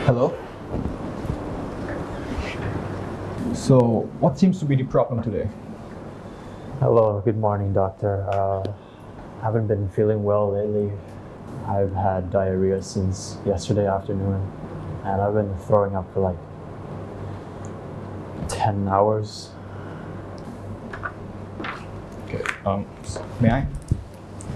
Hello? So, what seems to be the problem today? Hello, good morning, doctor. Haven't been feeling well lately. I've had diarrhea since yesterday afternoon, and I've been throwing up for like 10 hours. Okay, may I?